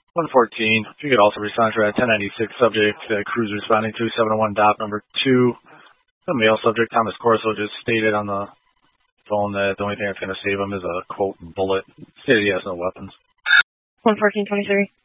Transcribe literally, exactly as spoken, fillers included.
one fourteen, if you could also respond to that ten ninety-six subject, uh, cruise responding to seven oh one D O P number two. The male subject, Thomas Corso, just stated on the phone that the only thing that's going to save him is a quote bullet. Stated he has no weapons. one fourteen twenty-three.